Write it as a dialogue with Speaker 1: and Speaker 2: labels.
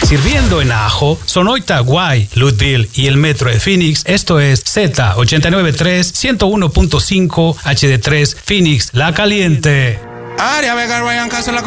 Speaker 1: Sirviendo en Ajo, Sonoita, Guay, Louisville y el Metro de Phoenix. Esto es Z893 101.5 HD3 Phoenix, La Caliente.
Speaker 2: Área Vega, Ryan Castro, la